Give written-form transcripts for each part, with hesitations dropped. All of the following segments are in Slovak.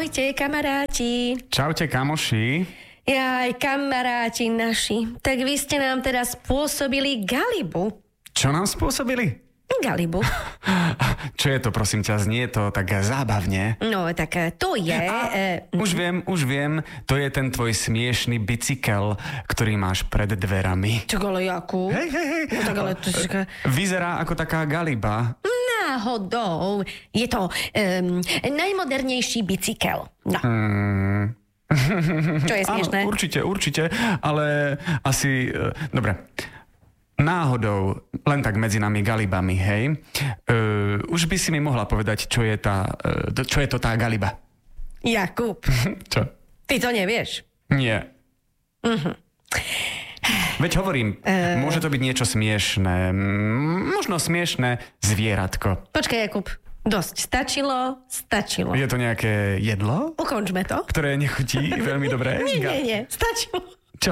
Ahojte, kamaráti. Čaute, kamoši. Jaj, kamaráti naši. Tak vy ste nám teraz spôsobili galibu. Čo nám spôsobili? Galibu. Čo je to, prosím ťa, znie to tak zábavne. No, tak to je... Už viem, to je ten tvoj smiešný bicykel, ktorý máš pred dverami. Čo, ale jakú? Hej. No, tak ale to je... Vyzerá ako taká galiba. Náhodou. Je to najmodernejší bicykel. No. Čo je smiešné? Áno, určite, ale asi... Dobre. Náhodou, len tak medzi nami galibami, hej. Už by si mi mohla povedať, čo je to tá galiba. Jakub. Čo? Ty to nevieš? Nie. Veď hovorím, môže to byť niečo smiešné. Možno smiešné zvieratko. Počkaj, Jakub. Dosť. Stačilo. Je to nejaké jedlo? Ukončme to. Ktoré nechutí veľmi dobre? Nie. Stačilo. Čo?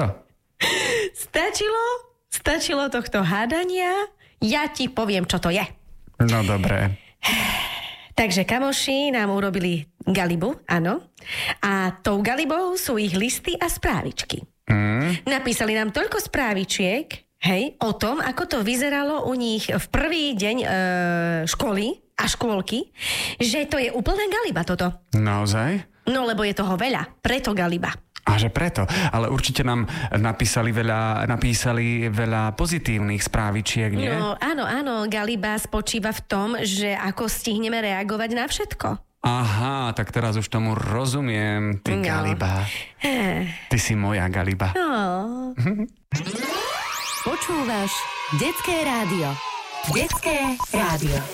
Stačilo tohto hádania. Ja ti poviem, čo to je. No dobre. Takže kamoši nám urobili galibu, áno. A tou galibou sú ich listy a správičky. Napísali nám toľko správičiek, hej, o tom, ako to vyzeralo u nich v prvý deň školy a škôlky, že to je úplná galiba toto. Naozaj? No, lebo je toho veľa, preto galiba. A že preto, ale určite nám napísali veľa pozitívnych správičiek, nie? No, áno, galiba spočíva v tom, že ako stihneme reagovať na všetko. Aha, tak teraz už tomu rozumiem, ty galiba. Ty si moja galiba. No. Počúvaš Detské rádio. Detské rádio.